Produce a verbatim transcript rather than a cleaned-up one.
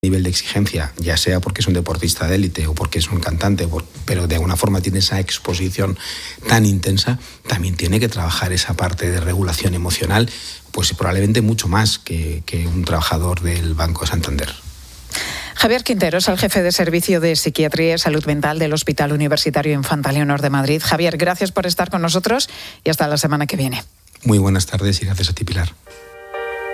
nivel de exigencia, ya sea porque es un deportista de élite o porque es un cantante, pero de alguna forma tiene esa exposición tan intensa, también tiene que trabajar esa parte de regulación emocional, pues probablemente mucho más que, que un trabajador del Banco Santander. Javier Quintero es el jefe de Servicio de Psiquiatría y Salud Mental del Hospital Universitario Infanta Leonor de Madrid. Javier, gracias por estar con nosotros y hasta la semana que viene. Muy buenas tardes y gracias a ti, Pilar.